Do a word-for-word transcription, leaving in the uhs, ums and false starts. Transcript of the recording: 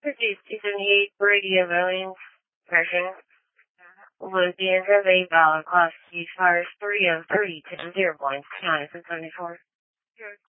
Produced two seventy-eight Radio Boeing version. Lufthansa Bay Ballot Class C Fires three oh three to zero point nine seventy-four.